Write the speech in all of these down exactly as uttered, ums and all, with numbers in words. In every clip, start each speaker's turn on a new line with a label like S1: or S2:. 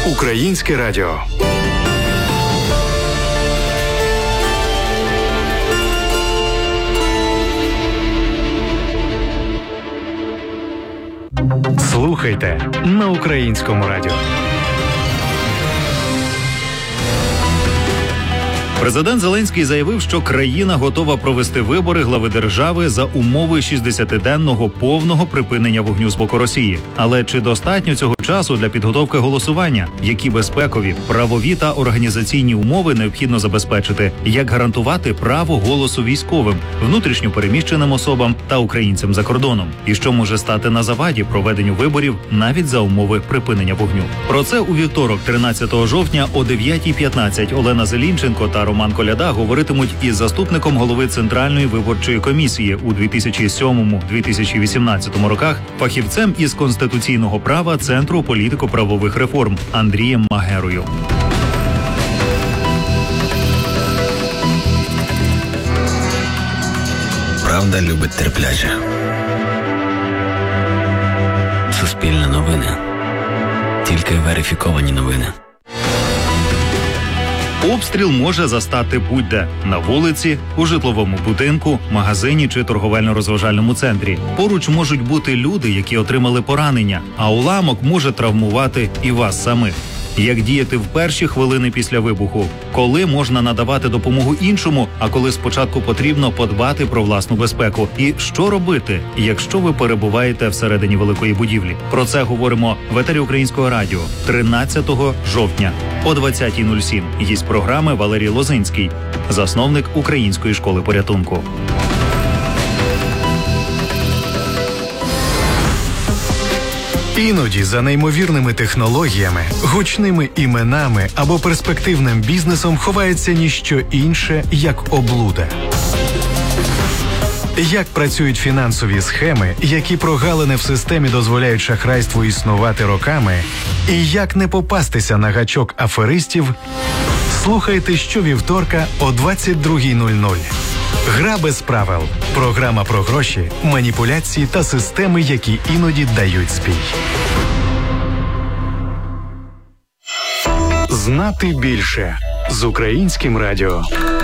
S1: Українське радіо. Слухайте на Українському радіо.
S2: Президент Зеленський заявив, що країна готова провести вибори глави держави за умови шістдесятиденного повного припинення вогню з боку Росії. Але чи достатньо цього часу для підготовки голосування? Які безпекові, правові та організаційні умови необхідно забезпечити? Як гарантувати право голосу військовим, внутрішньо переміщеним особам та українцям за кордоном? І що може стати на заваді проведенню виборів навіть за умови припинення вогню? Про це у вівторок, тринадцятого жовтня о дев'ятій п'ятнадцять Олена Зелінченко та Роман Коляда говоритимуть із заступником голови Центральної виборчої комісії у дві тисячі сьомому - дві тисячі вісімнадцятому роках, фахівцем із конституційного права Центру політико-правових реформ Андрієм Магерою.
S3: Правда любить терпляче. Суспільне новини. Тільки верифіковані новини.
S2: Обстріл може застати будь-де – на вулиці, у житловому будинку, магазині чи торговельно-розважальному центрі. Поруч можуть бути люди, які отримали поранення, а уламок може травмувати і вас самих. Як діяти в перші хвилини після вибуху? Коли можна надавати допомогу іншому, а коли спочатку потрібно подбати про власну безпеку? І що робити, якщо ви перебуваєте всередині великої будівлі? Про це говоримо в етері Українського радіо тринадцятого жовтня о двадцятій нуль сім. Гість програми Валерій Лозинський, засновник Української школи порятунку.
S1: Іноді за неймовірними технологіями, гучними іменами або перспективним бізнесом ховається ніщо інше, як облуда. Як працюють фінансові схеми, які прогалини в системі дозволяють шахрайству існувати роками, і як не попастися на гачок аферистів, слухайте щовівторка о двадцять другій нуль нуль. Гра без правил. Програма про гроші, маніпуляції та системи, які іноді дають збій. Знати більше з Українським радіо.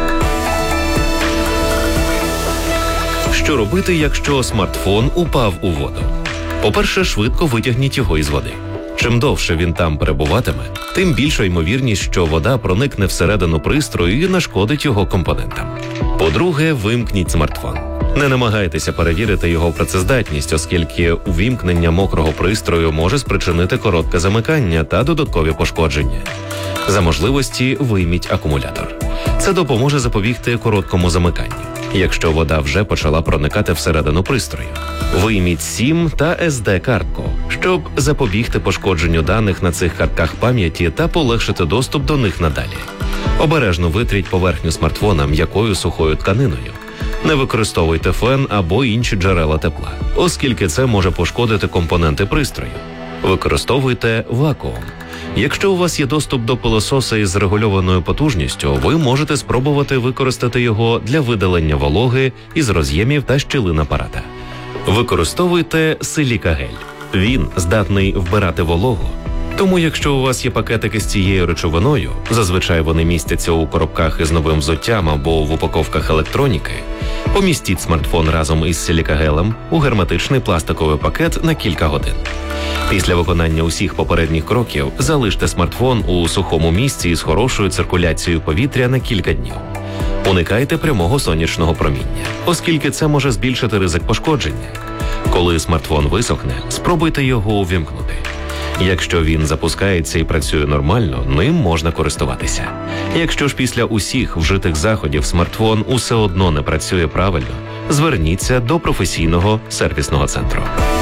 S4: Що робити, якщо смартфон упав у воду? По-перше, швидко витягніть його із води. Чим довше він там перебуватиме, тим більша ймовірність, що вода проникне всередину пристрою і нашкодить його компонентам. По-друге, вимкніть смартфон. Не намагайтеся перевірити його працездатність, оскільки увімкнення мокрого пристрою може спричинити коротке замикання та додаткові пошкодження. За можливості вийміть акумулятор. Це допоможе запобігти короткому замиканню, якщо вода вже почала проникати всередину пристрою. Вийміть сім та ес де-картку, щоб запобігти пошкодженню даних на цих картках пам'яті та полегшити доступ до них надалі. Обережно витріть поверхню смартфона м'якою сухою тканиною. Не використовуйте фен або інші джерела тепла, оскільки це може пошкодити компоненти пристрою. Використовуйте вакуум. Якщо у вас є доступ до пилососа із регульованою потужністю, ви можете спробувати використати його для видалення вологи із роз'ємів та щілин апарата. Використовуйте силікагель. Він здатний вбирати вологу. Тому якщо у вас є пакетики з цією речовиною, зазвичай вони містяться у коробках із новим взуттям або в упаковках електроніки, помістіть смартфон разом із силікагелем у герметичний пластиковий пакет на кілька годин. Після виконання усіх попередніх кроків залиште смартфон у сухому місці із хорошою циркуляцією повітря на кілька днів. Уникайте прямого сонячного проміння, оскільки це може збільшити ризик пошкодження. Коли смартфон висохне, спробуйте його увімкнути. Якщо він запускається і працює нормально, ним можна користуватися. Якщо ж після усіх вжитих заходів смартфон усе одно не працює правильно, зверніться до професійного сервісного центру.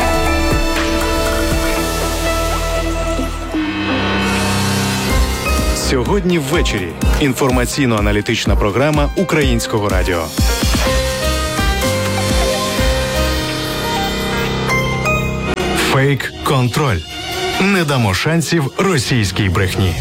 S1: Сьогодні ввечері. Інформаційно-аналітична програма Українського радіо. Фейк-контроль. Не дамо шансів російській брехні.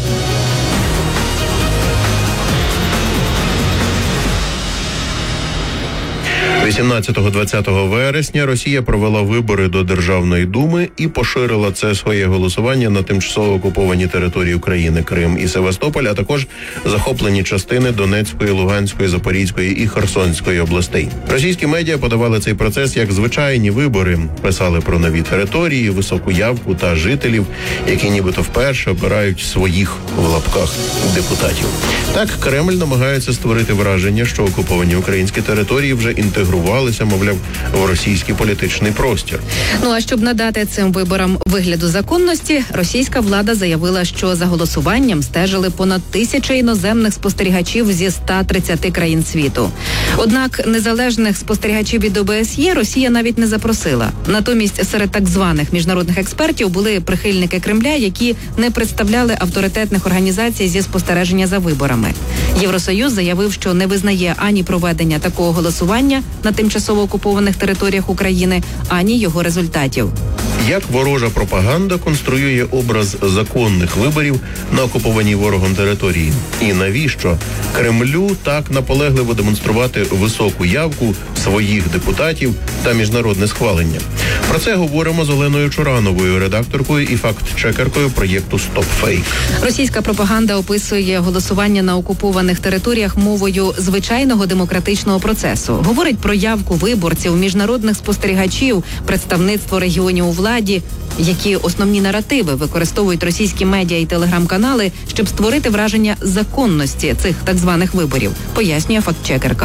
S5: вісімнадцятого-двадцятого вересня Росія провела вибори до Державної думи і поширила це своє голосування на тимчасово окуповані території України, Крим і Севастополь, а також захоплені частини Донецької, Луганської, Запорізької і Херсонської областей. Російські медіа подавали цей процес як звичайні вибори, писали про нові території, високу явку та жителів, які нібито вперше обирають своїх в лапках депутатів. Так, Кремль намагається створити враження, що окуповані українські території вже інтегрувалися, мовляв, в російський політичний простір.
S6: Ну а щоб надати цим виборам вигляду законності, російська влада заявила, що за голосуванням стежили понад тисяча іноземних спостерігачів зі ста тридцяти країн світу. Однак незалежних спостерігачів від О Б С Є Росія навіть не запросила. Натомість серед так званих міжнародних експертів були прихильники Кремля, які не представляли авторитетних організацій зі спостереження за виборами. Євросоюз заявив, що не визнає ані проведення такого голосування на тимчасово окупованих територіях України, ані його результатів.
S5: Як ворожа пропаганда конструює образ законних виборів на окупованій ворогом території? І навіщо Кремлю так наполегливо демонструвати високу явку своїх депутатів та міжнародне схвалення? Про це говоримо з Оленою Чурановою, редакторкою і факт-чекеркою проєкту «Стопфейк».
S6: Російська пропаганда описує голосування на окупованих територіях мовою звичайного демократичного процесу. Говорить про явку виборців, міжнародних спостерігачів, представництво регіонів у владі, які основні наративи використовують російські медіа і телеграм-канали, щоб створити враження законності цих так званих виборів, пояснює фактчекерка.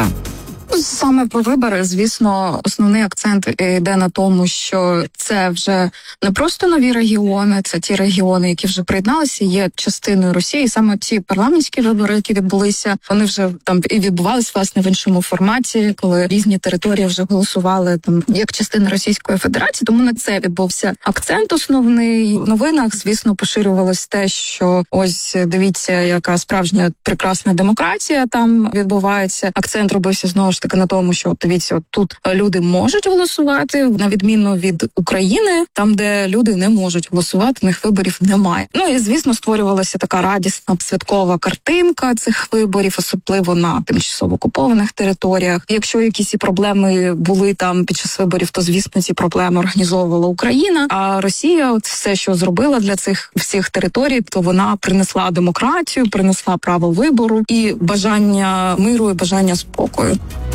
S7: Саме про вибори, звісно, основний акцент йде на тому, що це вже не просто нові регіони, це ті регіони, які вже приєдналися, є частиною Росії. Саме ці парламентські вибори, які відбулися, вони вже там і відбувалися, власне, в іншому форматі, коли різні території вже голосували там як частина Російської Федерації. Тому на це відбувся акцент основний. В новинах, звісно, поширювалось те, що ось дивіться, яка справжня прекрасна демократія там відбувається. Акцент робився знову ж таки на тому, що дивіться, от тут люди можуть голосувати, на відміну від України, там, де люди не можуть голосувати, в них виборів немає. Ну і, звісно, створювалася така радісна святкова картинка цих виборів, особливо на тимчасово окупованих територіях. Якщо якісь і проблеми були там під час виборів, то, звісно, ці проблеми організовувала Україна, а Росія от все, що зробила для цих всіх територій, то вона принесла демократію, принесла право вибору і бажання миру, і бажання спокою.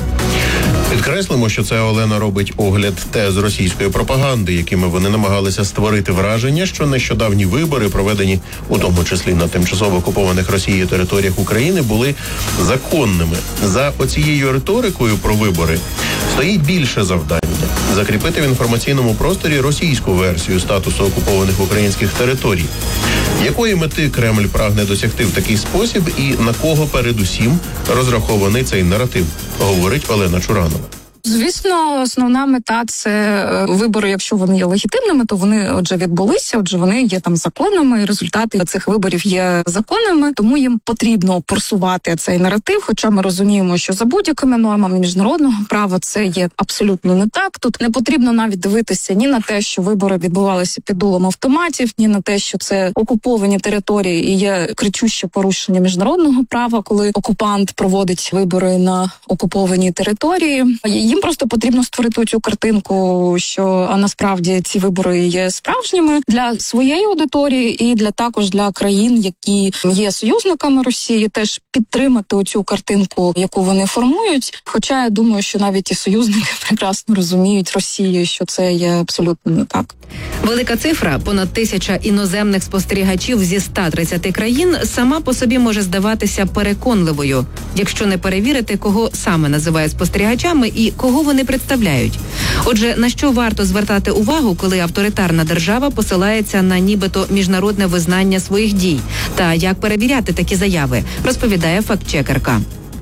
S5: Підкреслимо, що це Олена робить огляд тез російської пропаганди, якими вони намагалися створити враження, що нещодавні вибори, проведені у тому числі на тимчасово окупованих Росією територіях України, були законними. За оцією риторикою про вибори стоїть більше завдання – закріпити в інформаційному просторі російську версію статусу окупованих українських територій. Якої мети Кремль прагне досягти в такий спосіб і на кого передусім розрахований цей наратив, говорить Олена Чуранова.
S7: Звісно, основна мета – це вибори, якщо вони є легітимними, то вони, отже, відбулися, отже, вони є там законними, і результати цих виборів є законними, тому їм потрібно просувати цей наратив, хоча ми розуміємо, що за будь-якими нормами міжнародного права це є абсолютно не так. Тут не потрібно навіть дивитися ні на те, що вибори відбувалися під дулом автоматів, ні на те, що це окуповані території і є кричуще порушення міжнародного права, коли окупант проводить вибори на окупованій території. Їм просто потрібно створити цю картинку, що а насправді ці вибори є справжніми для своєї аудиторії і для також для країн, які є союзниками Росії, теж підтримати оцю картинку, яку вони формують. Хоча я думаю, що навіть і союзники прекрасно розуміють Росію, що це є абсолютно не так.
S6: Велика цифра, понад тисяча іноземних спостерігачів зі ста тридцяти країн, сама по собі може здаватися переконливою, якщо не перевірити, кого саме називає спостерігачами і кого вони представляють. Отже, на що варто звертати увагу, коли авторитарна держава посилається на нібито міжнародне визнання своїх дій? Та як перевіряти такі заяви, розповідає фактчекерка.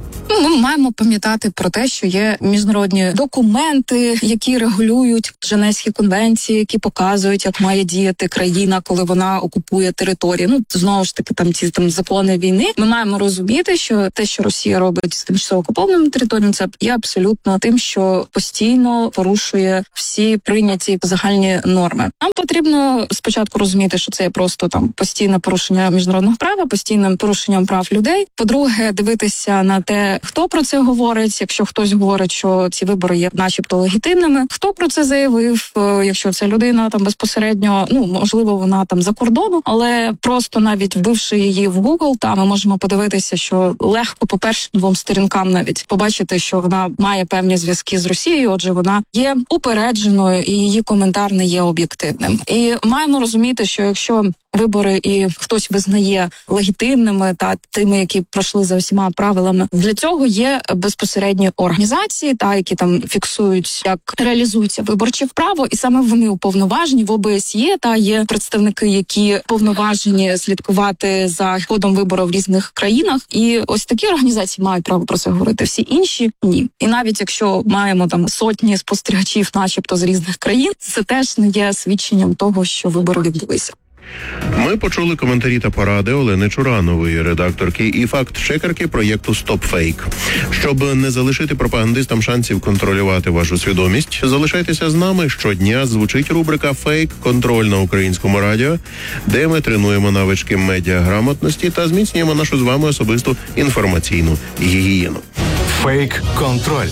S7: Ми маємо пам'ятати про те, що є міжнародні документи, які регулюють Женевські конвенції, які показують, як має діяти країна, коли вона окупує території. Ну, знову ж таки, там ці там закони війни. Ми маємо розуміти, що те, що Росія робить з тимчасово окупованими територіями, це є абсолютно тим, що постійно порушує всі прийняті загальні норми. Нам потрібно спочатку розуміти, що це є просто там постійне порушення міжнародного права, постійним порушенням прав людей. По-друге, дивитися на те, хто про це говорить, якщо хтось говорить, що ці вибори є начебто легітимними, хто про це заявив, якщо ця людина там безпосередньо, ну, можливо, вона там за кордоном, але просто навіть вбивши її в Google, там ми можемо подивитися, що легко по першим двом сторінкам навіть побачити, що вона має певні зв'язки з Росією, отже, вона є упередженою і її коментар не є об'єктивним. І маємо розуміти, що якщо вибори і хтось визнає легітимними та тими, які пройшли за всіма правилами, для цього є безпосередні організації, та які там фіксують, як реалізується виборче вправо, і саме вони уповноважені в О Б С Є, та є представники, які повноважені слідкувати за ходом виборів в різних країнах. І ось такі організації мають право про це говорити. Всі інші ні. І навіть якщо маємо там сотні спостерігачів, начебто з різних країн, це теж не є свідченням того, що вибори відбулися.
S5: Ми почули коментарі та поради Олени Чуранової, редакторки і факт-чекерки проєкту «Стопфейк». Щоб не залишити пропагандистам шансів контролювати вашу свідомість, залишайтеся з нами. Щодня звучить рубрика «Фейк-контроль» на Українському радіо, де ми тренуємо навички медіаграмотності та зміцнюємо нашу з вами особисту інформаційну гігієну.
S1: Фейк-контроль.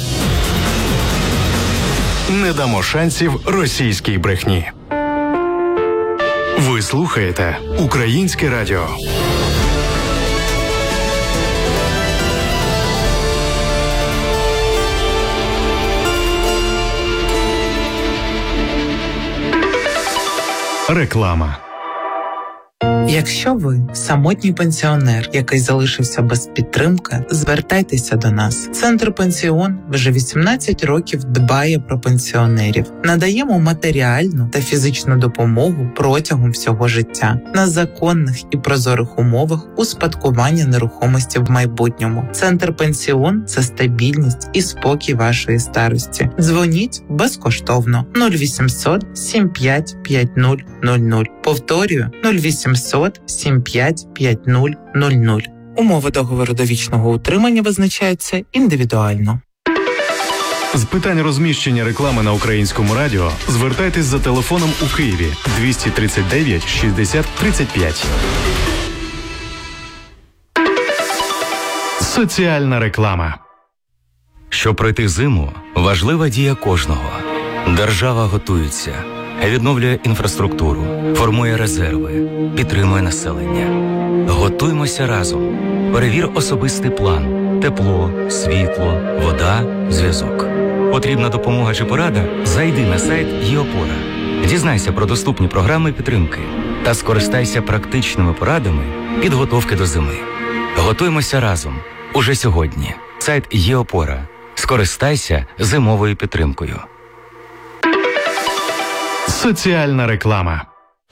S1: Не дамо шансів російській брехні. Ви слухаєте Українське радіо. Реклама.
S8: Якщо ви самотній пенсіонер, який залишився без підтримки, звертайтеся до нас. Центр «Пенсіон» вже вісімнадцять років дбає про пенсіонерів. Надаємо матеріальну та фізичну допомогу протягом всього життя на законних і прозорих умовах успадкування нерухомості в майбутньому. Центр «Пенсіон» – це стабільність і спокій вашої старості. Дзвоніть безкоштовно нуль вісімсот сім п'ять п'ять нуль нуль нуль. Повторюю нуль вісімсот сім п'ять п'ять нуль нуль нуль. Умови договору довічного утримання визначаються індивідуально.
S1: З питань розміщення реклами на Українському радіо звертайтесь за телефоном у Києві двісті тридцять дев'ять шістдесят тридцять п'ять. Соціальна реклама.
S9: Щоб пройти зиму, важлива дія кожного. Держава готується, відновлює інфраструктуру, формує резерви, підтримує населення. Готуймося разом. Перевір особистий план. Тепло, світло, вода, зв'язок. Потрібна допомога чи порада? Зайди на сайт ЄОпора. Дізнайся про доступні програми підтримки та скористайся практичними порадами підготовки до зими. Готуймося разом. Уже сьогодні. Сайт ЄОпора. Скористайся зимовою підтримкою.
S1: Соціальна реклама.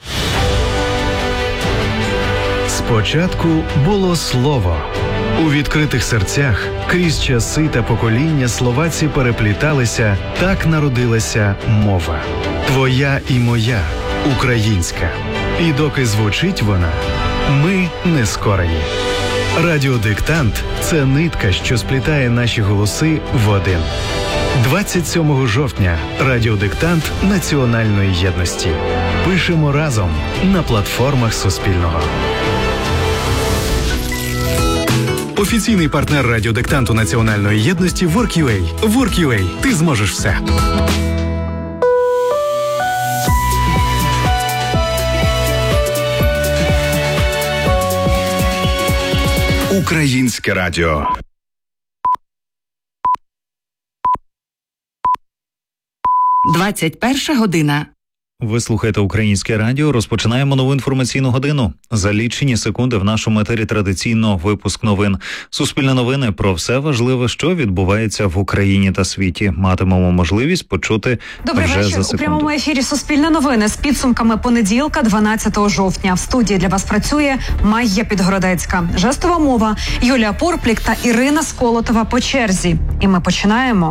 S1: Спочатку було слово. У відкритих серцях крізь часи та покоління словаці перепліталися, так народилася мова. Твоя і моя, українська. І доки звучить вона, ми не скорені. Радіодиктант – це нитка, що сплітає наші голоси в один. двадцять сьомого жовтня радіодиктант національної єдності. Пишемо разом на платформах Суспільного. Офіційний партнер радіодиктанту національної єдності WorkUA. WorkUA. Ти зможеш все.
S10: Українське радіо.
S11: двадцять перша година.
S2: Ви слухаєте Українське радіо. Розпочинаємо нову інформаційну годину. За лічені секунди в нашому етері традиційно випуск новин. Суспільне новини про все важливе, що відбувається в Україні та світі. Матимемо можливість почути
S12: Добрий
S2: вже
S12: вечір.
S2: за секунду.
S12: У прямому ефірі Суспільне новини з підсумками понеділка, дванадцятого жовтня. В студії для вас працює Майя Підгородецька. Жестова мова, Юлія Порплік та Ірина Сколотова по черзі. І ми починаємо.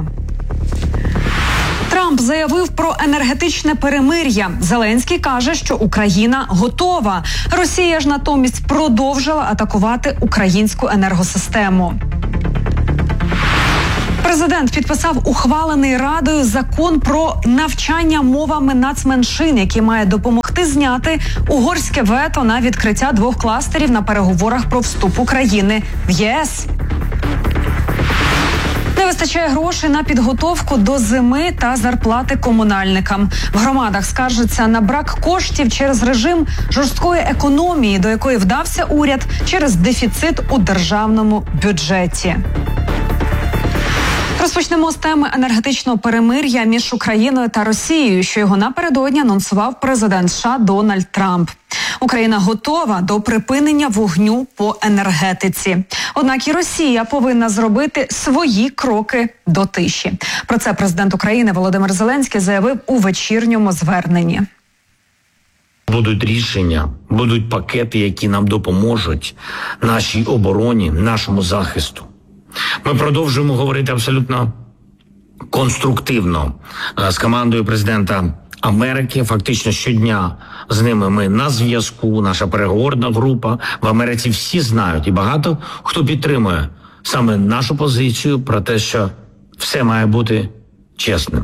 S12: Трамп заявив про енергетичне перемир'я. Зеленський каже, що Україна готова. Росія ж натомість продовжила атакувати українську енергосистему. Президент підписав ухвалений Радою закон про навчання мовами нацменшин, який має допомогти зняти угорське вето на відкриття двох кластерів на переговорах про вступ України в Є С. вистачає грошей на підготовку до зими та зарплати комунальникам. В громадах скаржаться на брак коштів через режим жорсткої економії, до якої вдався уряд через дефіцит у державному бюджеті. Розпочнемо з теми енергетичного перемир'я між Україною та Росією, що його напередодні анонсував президент США Дональд Трамп. Україна готова до припинення вогню по енергетиці. Однак і Росія повинна зробити свої кроки до тиші. Про це президент України Володимир Зеленський заявив у вечірньому зверненні.
S10: Будуть рішення, будуть пакети, які нам допоможуть нашій обороні, нашому захисту. Ми продовжуємо говорити абсолютно конструктивно з командою президента Америки. Фактично щодня з ними ми на зв'язку, наша переговорна група. В Америці всі знають і багато хто підтримує саме нашу позицію про те, що все має бути чесним.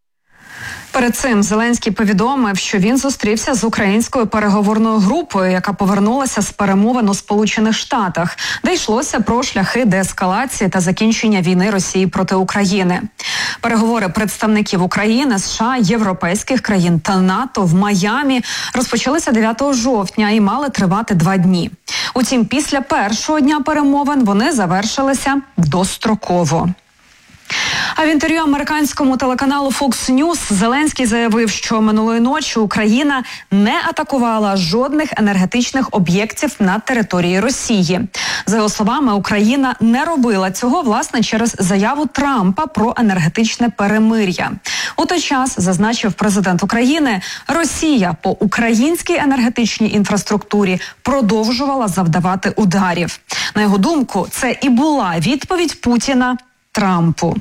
S12: Перед цим Зеленський повідомив, що він зустрівся з українською переговорною групою, яка повернулася з перемовин у Сполучених Штатах, де йшлося про шляхи деескалації та закінчення війни Росії проти України. Переговори представників України, США, європейських країн та НАТО в Майамі розпочалися дев'ятого жовтня і мали тривати два дні. Утім, після першого дня перемовин вони завершилися достроково. А в інтерв'ю американському телеканалу Fox News Зеленський заявив, що минулої ночі Україна не атакувала жодних енергетичних об'єктів на території Росії. За його словами, Україна не робила цього, власне, через заяву Трампа про енергетичне перемир'я. У той час, зазначив президент України, Росія по українській енергетичній інфраструктурі продовжувала завдавати ударів. На його думку, це і була відповідь Путіна Трампу.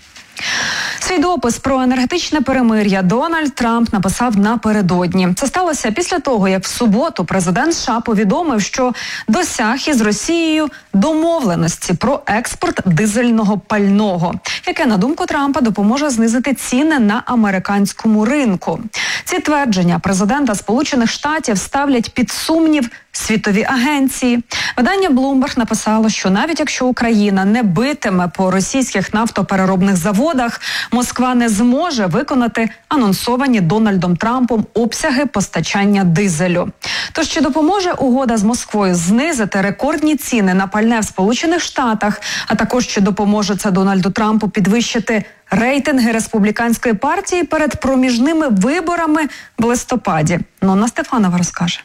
S12: Свій допис про енергетичне перемир'я Дональд Трамп написав напередодні. Це сталося після того, як в суботу президент США повідомив, що досяг із Росією домовленості про експорт дизельного пального, яке, на думку Трампа, допоможе знизити ціни на американському ринку. Ці твердження президента Сполучених Штатів ставлять під сумнів світові агенції. Видання Bloomberg написало, що навіть якщо Україна не битиме по російських нафтопереробних заводах, Москва не зможе виконати анонсовані Дональдом Трампом обсяги постачання дизелю. Тож чи допоможе угода з Москвою знизити рекордні ціни на пальне в Сполучених Штатах, а також чи допоможе це Дональду Трампу підвищити рейтинги республіканської партії перед проміжними виборами в листопаді? Нонна Стефанова розкаже.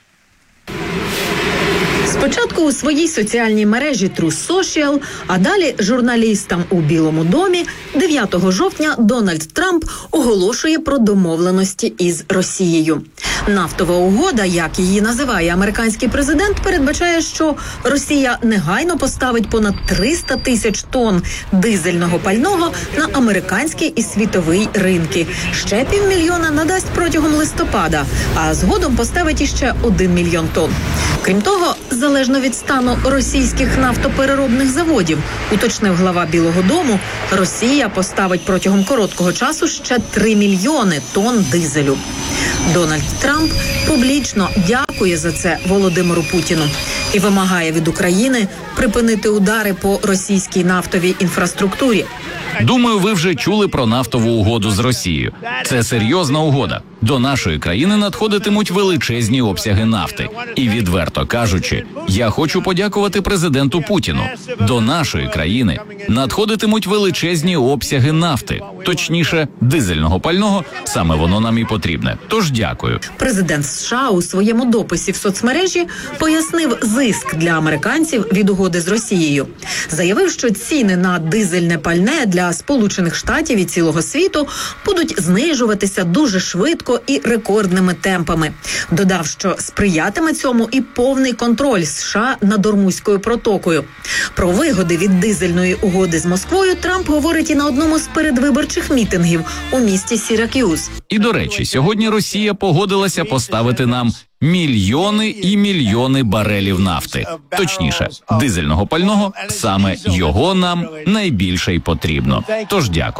S13: Спочатку у своїй соціальній мережі Truth Social, а далі журналістам у Білому домі дев'ятого жовтня Дональд Трамп оголошує про домовленості із Росією. Нафтова угода, як її називає американський президент, передбачає, що Росія негайно поставить понад триста тисяч тонн дизельного пального на американський і світовий ринки. Ще півмільйона надасть протягом листопада, а згодом поставить іще один мільйон тонн. Крім того, залежно від стану російських нафтопереробних заводів, уточнив глава Білого дому, Росія поставить протягом короткого часу ще три мільйони тонн дизелю. Дональд Трамп публічно дякує за це Володимиру Путіну і вимагає від України припинити удари по російській нафтовій інфраструктурі.
S14: Думаю, ви вже чули про нафтову угоду з Росією. Це серйозна угода. До нашої країни надходитимуть величезні обсяги нафти. І, відверто кажучи, я хочу подякувати президенту Путіну. До нашої країни надходитимуть величезні обсяги нафти. Точніше, дизельного пального, саме воно нам і потрібне. Тож дякую.
S13: Президент США у своєму дописі в соцмережі пояснив зиск для американців від угоди з Росією. Заявив, що ціни на дизельне пальне для Сполучених Штатів і цілого світу будуть знижуватися дуже швидко і рекордними темпами. Додав, що сприятиме цьому і повний контроль США над Ормузькою протокою. Про вигоди від дизельної угоди з Москвою Трамп говорить і на одному з передвиборчих мітингів у місті Сірак'юз.
S14: І, до речі, сьогодні Росія погодилася поставити нам мільйони і мільйони барелів нафти. Точніше, дизельного пального, саме його нам найбільше й потрібно. Тож дякую.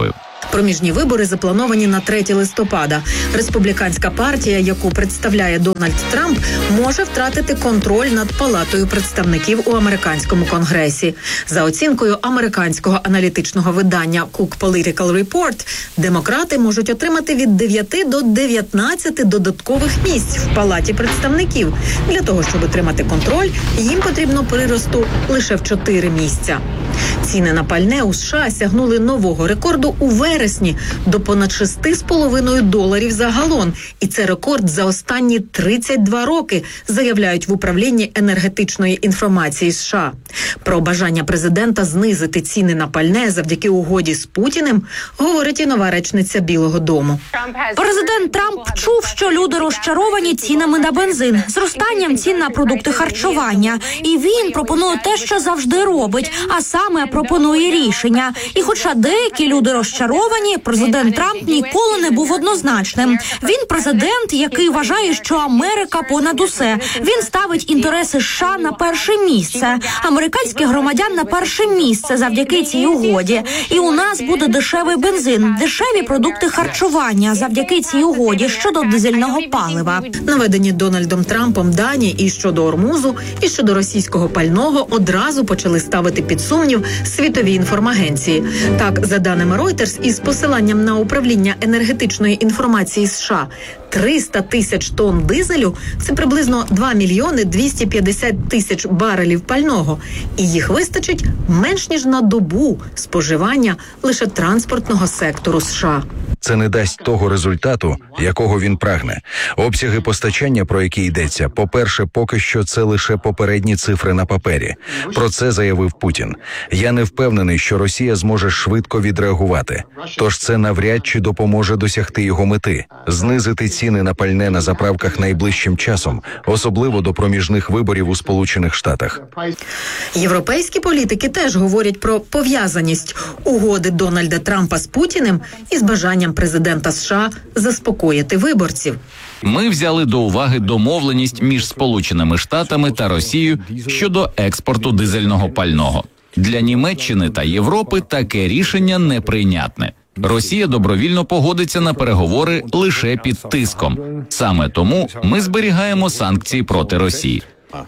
S13: Проміжні вибори заплановані на третє листопада. Республіканська партія, яку представляє Дональд Трамп, може втратити контроль над Палатою представників у американському конгресі. За оцінкою американського аналітичного видання Cook Political Report, демократи можуть отримати від дев'яти до дев'ятнадцяти додаткових місць в Палаті представників. Для того, щоб отримати контроль, їм потрібно приросту лише в чотири місця. Ціни на пальне у США сягнули нового рекорду у вересні до понад шести з половиною доларів за галон. І це рекорд за останні тридцять два роки, заявляють в управлінні енергетичної інформації США. Про бажання президента знизити ціни на пальне завдяки угоді з Путіним говорить і нова речниця Білого дому.
S15: Президент Трамп чув, що люди розчаровані цінами на бензин, зростанням цін на продукти харчування. І він пропонує те, що завжди робить, а саме пропонує рішення. І хоча деякі люди розчаровані, президент Трамп ніколи не був однозначним. Він президент, який вважає, що Америка понад усе. Він ставить інтереси США на перше місце, американських громадян на перше місце завдяки цій угоді. І у нас буде дешевий бензин, дешеві продукти харчування завдяки цій угоді щодо дизельного палива.
S13: Наведені Дональдом Трампом дані і щодо Ормузу, і щодо російського пального одразу почали ставити під сумнів світові інформагенції. Так, за даними Reuters, із посиланням на управління енергетичної інформації США, триста тисяч тонн дизелю – це приблизно два мільйони двісті п'ятдесят тисяч барелів пального. І їх вистачить менш ніж на добу споживання лише транспортного сектору США.
S16: Це не дасть того результату, якого він прагне. Обсяги постачання, про які йдеться, по-перше, поки що це лише попередні цифри на папері. Про це заявив Путін. Я не впевнений, що Росія зможе швидко відреагувати. Тож це навряд чи допоможе досягти його мети – знизити ціни на пальне на заправках найближчим часом, особливо до проміжних виборів у Сполучених Штатах.
S13: Європейські політики теж говорять про пов'язаність угоди Дональда Трампа з Путіним із бажанням президента США заспокоїти виборців.
S14: Ми взяли до уваги домовленість між Сполученими Штатами та Росією щодо експорту дизельного пального. Для Німеччини та Європи таке рішення неприйнятне. Росія добровільно погодиться на переговори лише під тиском. Саме тому ми зберігаємо санкції проти Росії.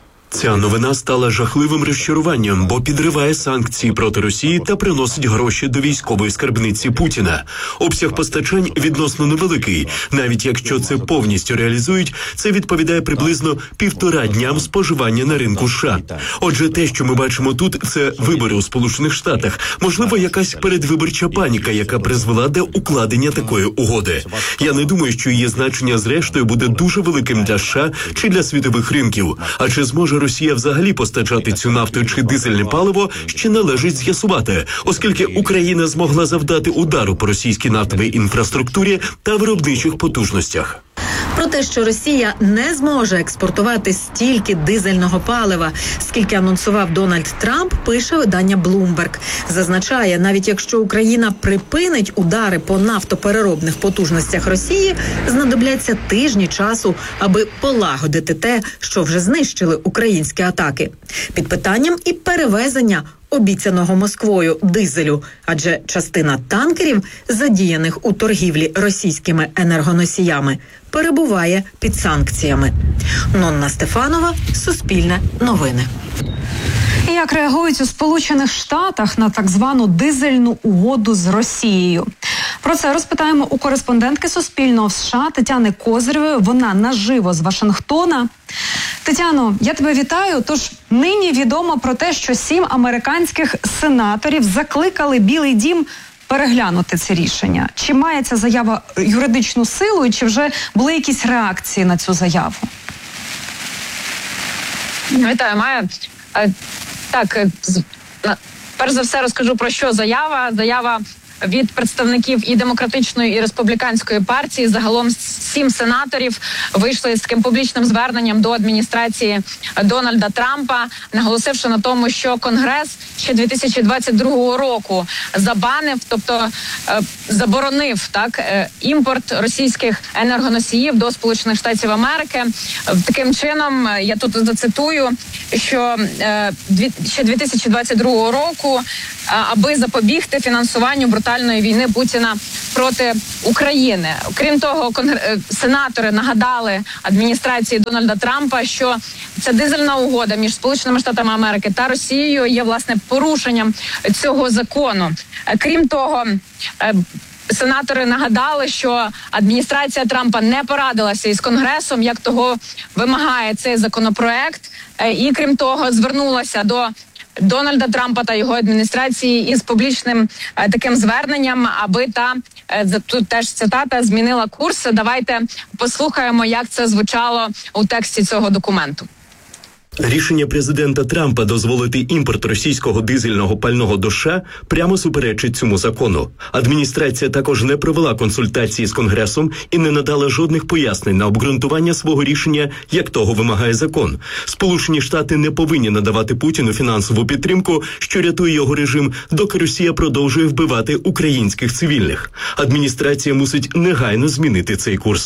S17: Ця новина стала жахливим розчаруванням, бо підриває санкції проти Росії та приносить гроші до військової скарбниці Путіна. Обсяг постачань відносно невеликий. Навіть якщо це повністю реалізують, це відповідає приблизно півтора дням споживання на ринку США. Отже, те, що ми бачимо тут, це вибори у Сполучених Штатах. Можливо, якась передвиборча паніка, яка призвела до укладення такої угоди. Я не думаю, що її значення зрештою буде дуже великим для США чи для світових ринків. А чи зможе Росія взагалі постачати цю нафту чи дизельне паливо, ще належить з'ясувати, оскільки Україна змогла завдати удару по російській нафтовій інфраструктурі та виробничих потужностях.
S13: Про те, що Росія не зможе експортувати стільки дизельного палива, скільки анонсував Дональд Трамп, пише видання Bloomberg. Зазначає, навіть якщо Україна припинить удари по нафтопереробних потужностях Росії, знадобляться тижні часу, аби полагодити те, що вже знищили українські атаки. Під питанням і перевезення обіцяного Москвою дизелю, адже частина танкерів, задіяних у торгівлі російськими енергоносіями, перебуває під санкціями. Нонна Стефанова, Суспільне новини.
S12: І як реагують у Сполучених Штатах на так звану дизельну угоду з Росією? Про це розпитаємо у кореспондентки Суспільного в США Тетяни Козирєвої. Вона наживо з Вашингтона. Тетяно, я тебе вітаю. Тож нині відомо про те, що сім американських сенаторів закликали Білий дім переглянути це рішення. Чи має ця заява юридичну силу, і чи вже були якісь реакції на цю заяву?
S18: Вітаю, Майя. Так, перш за все розкажу, про що заява. Заява від представників і демократичної, і республіканської партії. Загалом сім сенаторів вийшли з таким публічним зверненням до адміністрації Дональда Трампа, наголосивши на тому, що Конгрес ще дві тисячі двадцять другого року забанив, тобто е, заборонив так е, імпорт російських енергоносіїв до Сполучених Штатів Америки. Таким чином, я тут зацитую, що е, дві, ще дві тисячі двадцять другого року, е, аби запобігти фінансуванню брутальної брутальної війни Путіна проти України. Крім того, конгр... сенатори нагадали адміністрації Дональда Трампа, що ця дизельна угода між Сполученими Штатами Америки та Росією є, власне, порушенням цього закону. Крім того, сенатори нагадали, що адміністрація Трампа не порадилася із Конгресом, як того вимагає цей законопроект, і, крім того, звернулася до Дональда Трампа та його адміністрації із публічним е, таким зверненням, аби та, е, тут теж цитата, змінила курс. Давайте послухаємо, як це звучало у тексті цього документу.
S17: Рішення президента Трампа дозволити імпорт російського дизельного пального до США прямо суперечить цьому закону. Адміністрація також не провела консультації з Конгресом і не надала жодних пояснень на обґрунтування свого рішення, як того вимагає закон. Сполучені Штати не повинні надавати Путіну фінансову підтримку, що рятує його режим, доки Росія продовжує вбивати українських цивільних. Адміністрація мусить негайно змінити цей курс.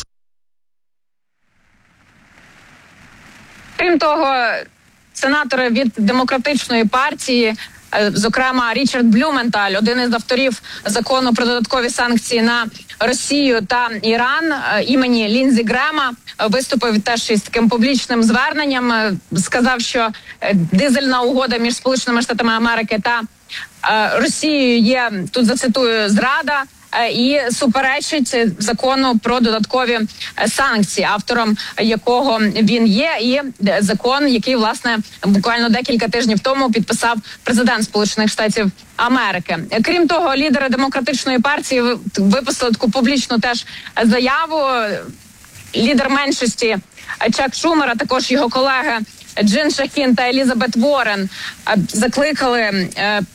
S18: Крім того, сенатори від демократичної партії, зокрема Річард Блюменталь, один із авторів закону про додаткові санкції на Росію та Іран, імені Лінзі Грема, виступив теж із таким публічним зверненням, сказав, що дизельна угода між Сполученими Штатами Америки та Росією є, тут зацитую, зрада, і суперечить закону про додаткові санкції, автором якого він є, і закон, який, власне, буквально декілька тижнів тому підписав президент Сполучених Штатів Америки. Крім того, лідери демократичної партії випустили таку публічну теж заяву. Лідер меншості Чак Шумер, а також його колеги Джин Шахін та Елізабет Уоррен закликали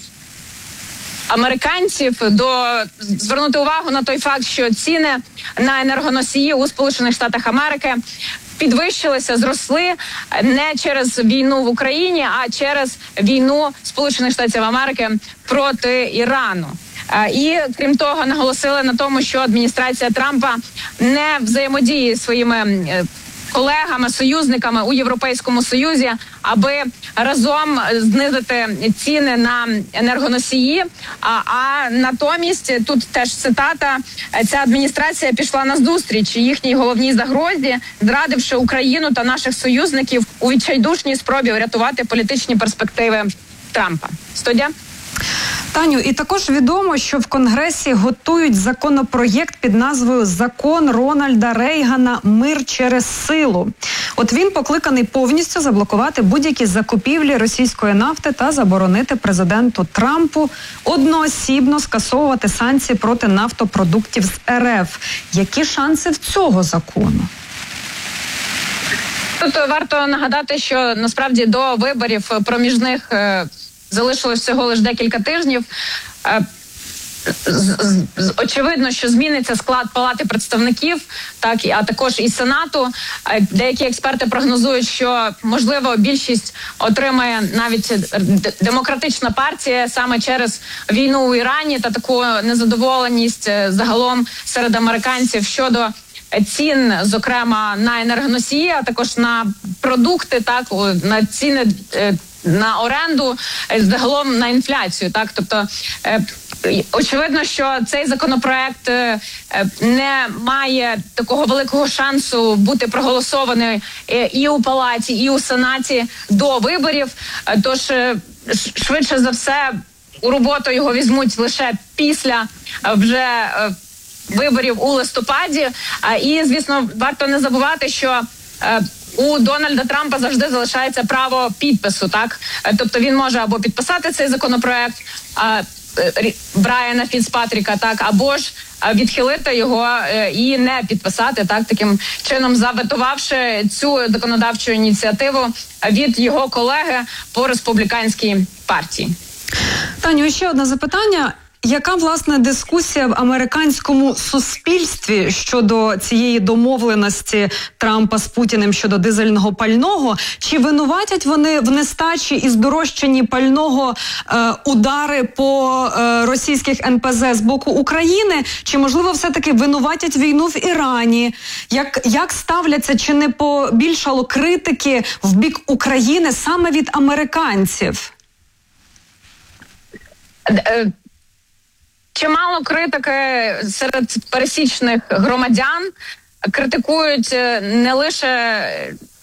S18: американців до звернути увагу на той факт, що ціни на енергоносії у Сполучених Штатах Америки підвищилися, зросли не через війну в Україні, а через війну Сполучених Штатів Америки проти Ірану. І, крім того, наголосили на тому, що адміністрація Трампа не взаємодіє зі своїми колегами, союзниками у Європейському Союзі, аби разом знизити ціни на енергоносії. А, а натомість, тут теж цитата, ця адміністрація пішла на зустріч їхній головній загрозі, зрадивши Україну та наших союзників у відчайдушній спробі врятувати політичні перспективи Трампа. Студія?
S12: Таню, і також відомо, що в Конгресі готують законопроєкт під назвою «Закон Рональда Рейгана. Мир через силу». От він покликаний повністю заблокувати будь-які закупівлі російської нафти та заборонити президенту Трампу одноосібно скасовувати санкції проти нафтопродуктів з РФ. Які шанси в цього закону?
S18: Тут варто нагадати, що насправді до виборів проміжних залишилось всього лише декілька тижнів. Очевидно, що зміниться склад Палати представників, так, а також і Сенату. Деякі експерти прогнозують, що, можливо, більшість отримає навіть демократична партія саме через війну у Ірані та таку незадоволеність загалом серед американців щодо цін, зокрема, на енергоносії, а також на продукти, так, на ціни на оренду, загалом на інфляцію. Так, тобто, очевидно, що цей законопроект не має такого великого шансу бути проголосований і у Палаті, і у Сенаті до виборів. Тож, швидше за все, у роботу його візьмуть лише після вже виборів у листопаді. І, звісно, варто не забувати, що у Дональда Трампа завжди залишається право підпису, так? Тобто він може або підписати цей законопроект а, Брайана Фіцпатріка, так, або ж відхилити його і не підписати, так, таким чином заветувавши цю законодавчу ініціативу від його колеги по республіканській партії.
S12: Таню, ще одне запитання. Яка, власне, дискусія в американському суспільстві щодо цієї домовленості Трампа з Путіним щодо дизельного пального? Чи винуватять вони в нестачі і здорожчанні пального е, удари по е, російських ен пе зет з боку України? Чи, можливо, все-таки винуватять війну в Ірані? Як, як ставляться, чи не побільшало критики в бік України саме від американців?
S18: чимало критики серед пересічних громадян, критикують не лише